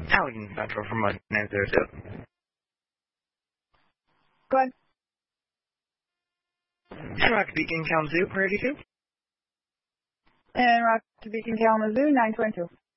Allegan Central from 902. Go ahead. Rock Beacon Kalamazoo, Prairie 2. And Rock to Beacon Kalamazoo, 922.